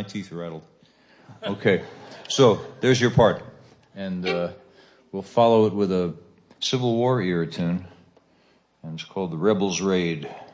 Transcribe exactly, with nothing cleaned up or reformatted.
teeth are rattled. Okay, so there's your part. And uh, we'll follow it with a Civil War era tune. And it's called The Rebels Raid.